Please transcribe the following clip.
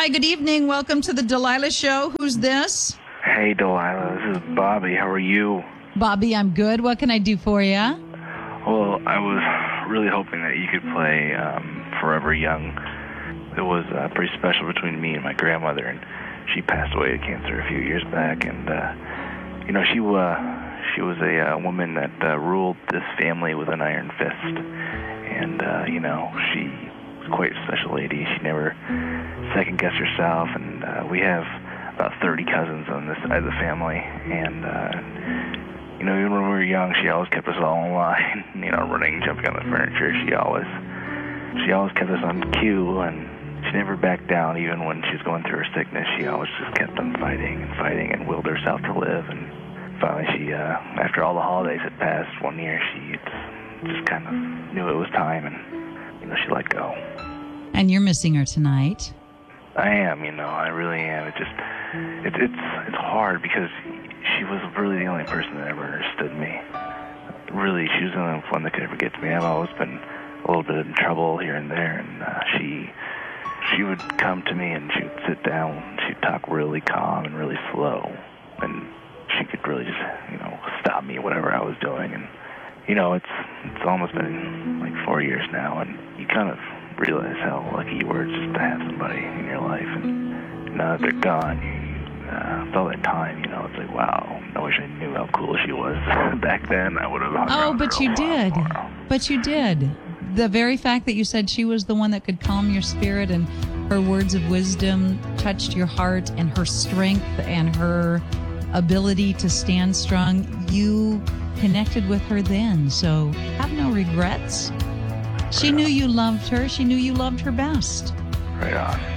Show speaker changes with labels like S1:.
S1: Hi, good evening. Welcome to the Delilah Show. Who's this?
S2: Hey, Delilah. This is Bobby. How are you?
S1: Bobby, I'm good. What can I do for you?
S2: Well, I was really hoping that you could play Forever Young. It was pretty special between me and my grandmother, and she passed away of cancer a few years back. And, she was a woman that ruled this family with an iron fist. And, she was quite a special lady. She never second-guessed herself, and we have about 30 cousins on this side of the family. And, even when we were young, she always kept us all in line, running, jumping on the furniture. She always kept us on cue, and she never backed down, even when she was going through her sickness. She always just kept on fighting and willed herself to live. And finally, she, after all the holidays had passed one year, she just kind of knew it was time, and, she let go.
S1: And you're missing her tonight.
S2: I am, I really am. It's hard because she was really the only person that ever understood me. Really, she was the only one that could ever get to me. I've always been a little bit in trouble here and there, and she would come to me and she would sit down. She'd talk really calm and really slow, and she could really just, stop me, whatever I was doing. And, it's almost been like 4 years now, and you kind of realize how lucky you were just to have somebody in your life. And now that they're gone, with all that time, it's like, wow, I wish I knew how cool she was back then. I would have hung around
S1: but
S2: for
S1: you
S2: a
S1: did.
S2: while more.
S1: But you did. The very fact that you said she was the one that could calm your spirit, and her words of wisdom touched your heart, and her strength and her ability to stand strong, you connected with her then. So have no regrets. She knew you loved her. She knew you loved her best.
S2: Right on.